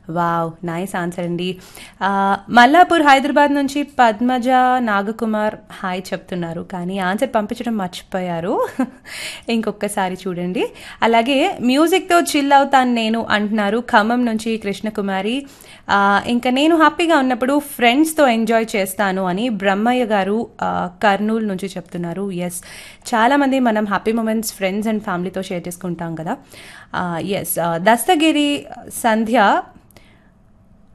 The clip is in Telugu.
వావ్! నైస్ ఆన్సర్ అండి. మల్లాపూర్ హైదరాబాద్ నుంచి పద్మజ నాగకుమార్ హాయ్ చెప్తున్నారు. కానీ ఆన్సర్ పంపించడం మర్చిపోయారు. ఇంకొకసారి చూడండి. అలాగే మ్యూజిక్‌తో చిల్ అవుతాను నేను అంటున్నారు ఖమ్మం నుంచి కృష్ణకుమారి. ఇంకా నేను హ్యాపీగా ఉన్నప్పుడు ఫ్రెండ్స్‌తో ఎంజాయ్ చేస్తాను అని బ్రహ్మయ్య గారు కర్నూలు నుంచి చెప్తున్నారు. యెస్, చాలామంది మనం హ్యాపీ మూమెంట్స్ ఫ్రెండ్స్ అండ్ ఫ్యామిలీతో షేర్ చేసుకుంటాం కదా. యెస్, దస్తగిరి సంధ్య